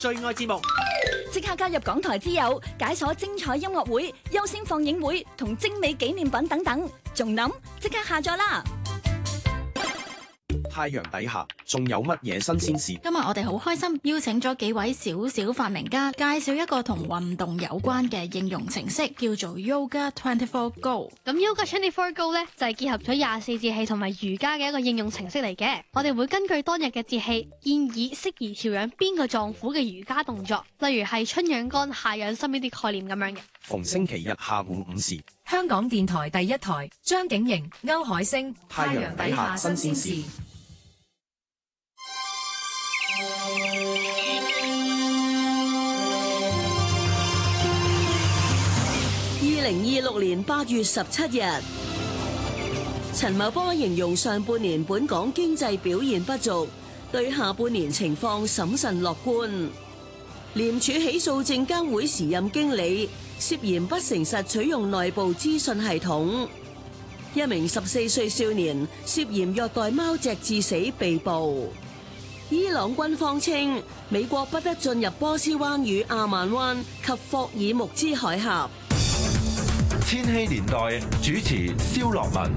最愛節目， 即刻加入港台之友，解鎖精彩音樂會、優先放映會同精美紀念品等等。仲諗即刻下載啦！ 太陽底下仲有乜嘢新鮮事？ 今日我哋好開心邀請咗幾位小發明家，介紹一個同運動有關嘅應用程式，叫做 Yoga 24 Go。 咁 Yoga 24 Go 咧就係結合咗24節氣同埋瑜伽嘅一個應用程式嚟嘅。我哋會根據當日嘅節氣，建議適宜調養邊個臟腑嘅瑜伽動作，例如係春養肝、夏養心呢啲概念咁樣嘅。 逢星期日下午5時， 香港電台第一台，張景瑩、歐海星， 太陽底下新鮮事。 2026年8月17日，陳茂波形容上半年本港經濟表現不俗，對下半年情況審慎樂觀。廉署起訴證監會時任經理涉嫌不誠實取用內部資訊系統，一名14歲少年涉嫌虐待貓隻致死被捕。伊朗軍方稱美國不得進入波斯灣與阿曼灣及霍爾木茲海峽。 千禧年代主持蕭樂文。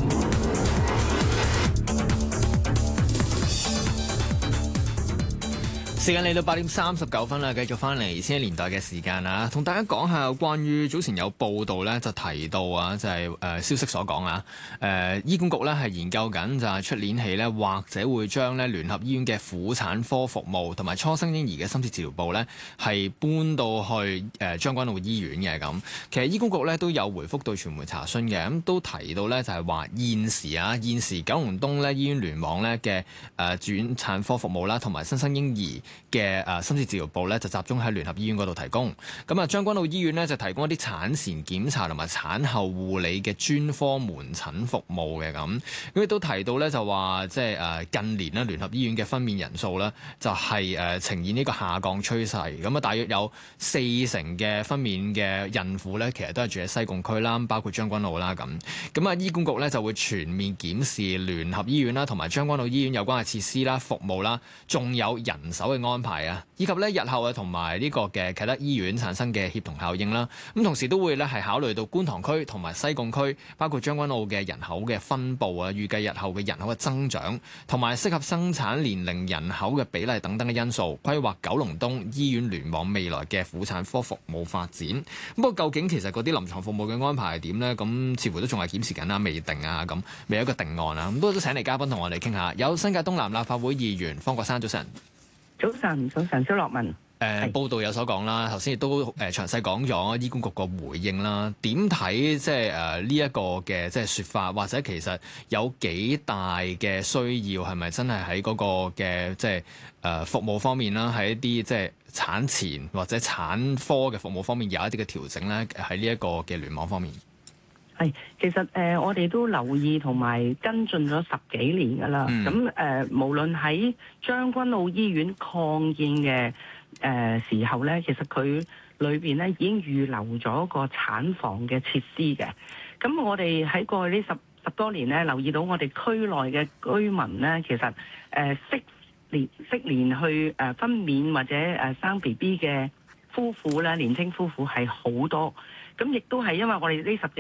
時間嚟到8點39分啦，繼續翻嚟千禧年代嘅時間啦，同大家講下關於早前有報道咧，就提到啊，就係消息所講啊，醫管局咧係研究緊就係出年起咧，或者會將咧聯合醫院嘅婦產科服務同埋初生嬰兒嘅深切治療部咧係搬到去將軍澳醫院嘅咁。其實醫管局咧都有回覆對傳媒查詢嘅，咁都提到咧就係話現時九龍東咧醫院聯網咧嘅轉產科服務啦，同埋新生嬰兒嘅深切治療部咧就集中喺聯合醫院嗰度提供，咁啊將軍澳醫院咧就提供一啲產前檢查同埋產後護理嘅專科門診服務嘅咁，咁亦都提到咧就話即係近年咧聯合醫院嘅分娩人數咧就係呈現呢個下降趨勢，咁啊大約有40%嘅分娩嘅孕婦咧其實都係住喺西貢區啦，包括將軍澳啦咁啊醫管局咧就會全面檢視聯合醫院啦同埋將軍澳醫院有關嘅設施啦、服務啦，仲有人手嘅安排啊，以及咧日後啊同埋呢個嘅啟德醫院產生嘅協同效應啦。咁同時都會咧係考慮到觀塘區同埋西貢區，包括將軍澳嘅人口嘅分佈啊，預計日後嘅人口嘅增長，同埋適合生產年齡人口嘅比例等等嘅因素，規劃九龍東醫院聯網未來嘅婦產科服務發展。不過究竟其實嗰啲臨床服務嘅安排係點呢？咁似乎都仲係檢視緊啦，未定啊，咁未有一個定案啊。咁不過都請嚟嘉賓同我哋傾下，有新界東南立法會議員方國珊，早晨。 早晨，蕭樂文。 報道有所講啦，頭先亦都詳細講咗醫管局個回應啦。點睇即係呢一個嘅即係説法，或者其實有幾大嘅需要，係咪真係喺嗰個嘅即係服務方面啦，喺一啲即係產前或者產科嘅服務方面有一啲嘅調整咧？喺呢一個嘅聯網方面。 係，其實我哋都留意同埋跟進咗10幾年㗎啦。咁無論喺將軍澳醫院擴建嘅時候咧，其實佢裏邊咧已經預留咗個產房嘅設施嘅。咁我哋喺過去呢十多年咧，留意到我哋區內嘅居民咧，其實適年去分娩或者生 BB 嘅夫婦咧，年輕夫婦係好多。咁亦都係因為我哋呢10幾